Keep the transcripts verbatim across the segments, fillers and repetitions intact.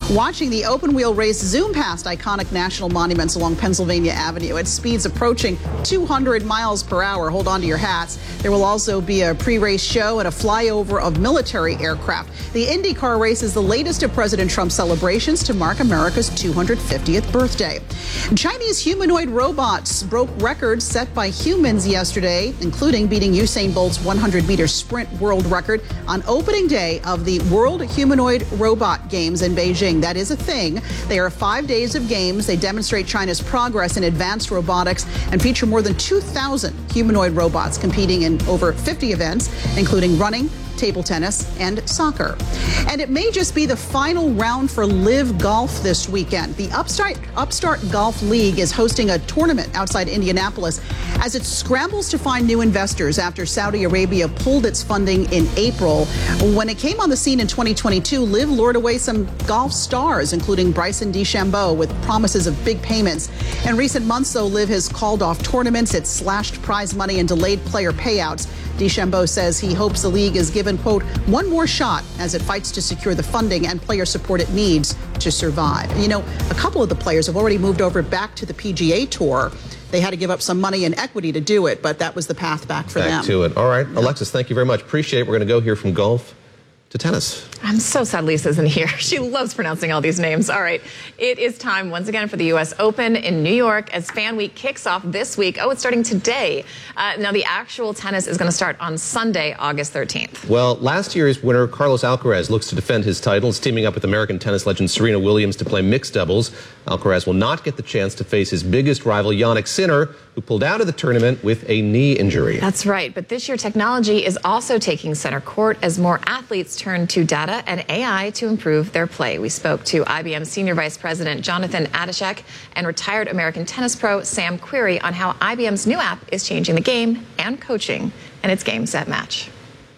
Watching the open wheel race zoom past iconic national monuments along Pennsylvania Avenue at speeds approaching two hundred miles per hour. Hold on to your hats. There will also be a pre-race show and a flyover of military aircraft. The IndyCar race is the latest of President Trump's celebrations to mark America's two hundred fiftieth birthday. Chinese humanoid robots broke records set by humans yesterday, including beating Usain Bolt's one hundred meter sprint world record on opening day of the World Humanoid Robot Games in Beijing. That is a thing. They are five days of games. They demonstrate China's progress in advanced robotics and feature more than two thousand humanoid robots competing in over fifty events, including running, table tennis, and soccer. And it may just be the final round for Live Golf this weekend. The Upstart, Upstart Golf League is hosting a tournament outside Indianapolis as it scrambles to find new investors after Saudi Arabia pulled its funding in April. When it came on the scene in twenty twenty-two, Live lured away some golf stars, including Bryson DeChambeau, with promises of big payments. In recent months, though, Live has called off tournaments, it slashed prize money and delayed player payouts. DeChambeau says he hopes the league is given, quote, one more shot as it fights to secure the funding and player support it needs to survive. You know, a couple of the players have already moved over back to the P G A Tour. They had to give up some money and equity to do it, but that was the path back for back them. Back to it. All right. Yeah. Alexis, thank you very much. Appreciate it. We're going to go here from golf to tennis. I'm so sad Lisa isn't here. She loves pronouncing all these names. All right. It is time once again for the U S Open in New York as Fan Week kicks off this week. Oh, it's starting today. Uh, now, the actual tennis is going to start on Sunday, August thirteenth. Well, last year's winner, Carlos Alcaraz, looks to defend his title. He's teaming up with American tennis legend Serena Williams to play mixed doubles. Alcaraz will not get the chance to face his biggest rival, Jannik Sinner, who pulled out of the tournament with a knee injury. That's right. But this year, technology is also taking center court as more athletes turn to data and A I to improve their play. We spoke to I B M Senior Vice President Jonathan Adashek and retired American tennis pro Sam Querrey on how I B M's new app is changing the game and coaching, and it's Game, Set, Match.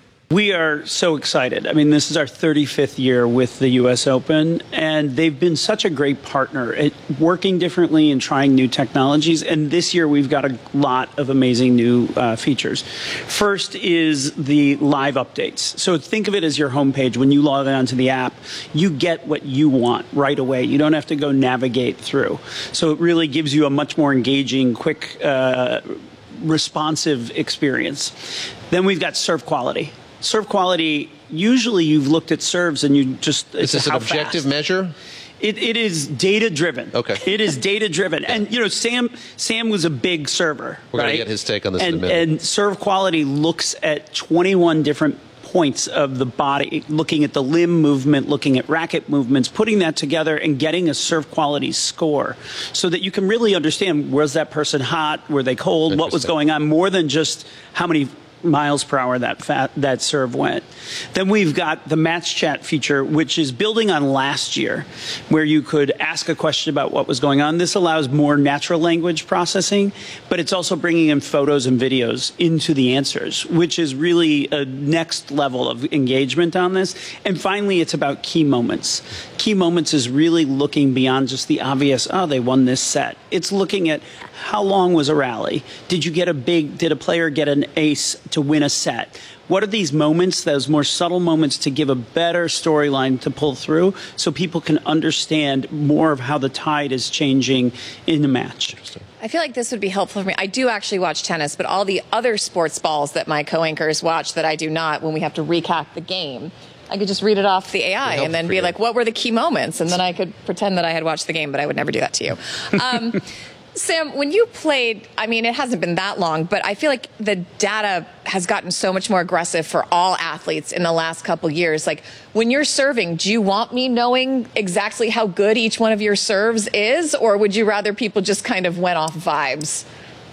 We are so excited. I mean, this is our thirty-fifth year with the U S Open, and they've been such a great partner at working differently and trying new technologies. And this year, we've got a lot of amazing new uh, features. First is the live updates. So think of it as your homepage. When you log on to the app, you get what you want right away. You don't have to go navigate through. So it really gives you a much more engaging, quick, uh, responsive experience. Then we've got serve quality. Serve quality, usually you've looked at serves and you just... Is this an objective measure? It, it is data-driven. Okay. It is data-driven. Yeah. And, you know, Sam Sam was a big server. We're right? going to get his take on this and, in a minute. And serve quality looks at twenty-one different points of the body, looking at the limb movement, looking at racket movements, putting that together and getting a serve quality score so that you can really understand, was that person hot? Were they cold? What was going on? More than just how many miles per hour that fat, that serve went. Then we've got the match chat feature, which is building on last year, where you could ask a question about what was going on. This allows more natural language processing, but it's also bringing in photos and videos into the answers, which is really a next level of engagement on this. And finally, it's about key moments. Key moments is really looking beyond just the obvious, oh, they won this set. It's looking at how long was a rally? Did you get a big, did a player get an ace to win a set? What are these moments, those more subtle moments, to give a better storyline to pull through so people can understand more of how the tide is changing in the match? I feel like this would be helpful for me. I do actually watch tennis, but all the other sports balls that my co-anchors watch that I do not, when we have to recap the game, I could just read it off the A I and then be like, what were the key moments? And then I could pretend that I had watched the game, but I would never do that to you. Um, Sam, when you played, I mean, it hasn't been that long, but I feel like the data has gotten so much more aggressive for all athletes in the last couple years. Like, when you're serving, do you want me knowing exactly how good each one of your serves is, or would you rather people just kind of went off vibes?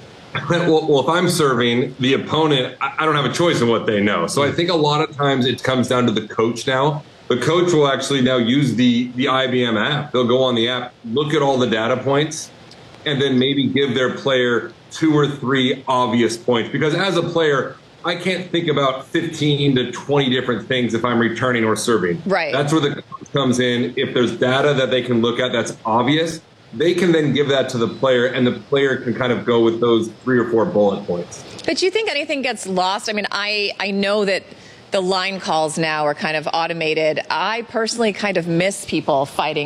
Well, well, if I'm serving, the opponent, I don't have a choice in what they know. So I think a lot of times it comes down to the coach now. The coach will actually now use the, the I B M app. They'll go on the app, look at all the data points, and then maybe give their player two or three obvious points. Because as a player, I can't think about fifteen to twenty different things if I'm returning or serving. Right. That's where the coach comes in. If there's data that they can look at that's obvious, they can then give that to the player, and the player can kind of go with those three or four bullet points. But do you think anything gets lost? I mean, I, I know that the line calls now are kind of automated. I personally kind of miss people fighting